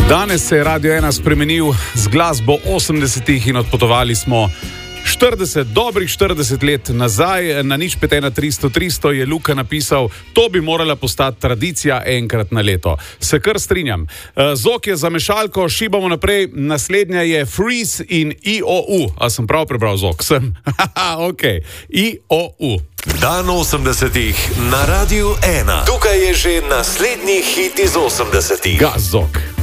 Danes se je Radio 1 spremenil z glasbo 80-ih in odpotovali smo 40, dobrih 40 let nazaj. Na 051 300 je Luka napisal, to bi morala postati tradicija enkrat na leto. Se kar strinjam. Zok je za mešalko, šibamo naprej. Naslednja je Freeze in IOU. A sem prav prebral, Zok? Sem. Ok. IOU. Dan 80-ih na Radiu 1. Tukaj je že naslednji hit iz 80-ih. Gaz, Zok.